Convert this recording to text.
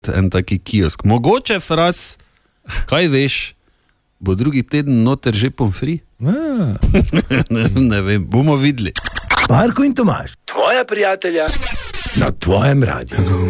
en taki kiosk. Mogoče, Fras, kaj veš, bo drugi teden noter že pomfri? Ne vem, bomo videli. Marko in Tomaž, tvoja prijatelja na tvojem radiju.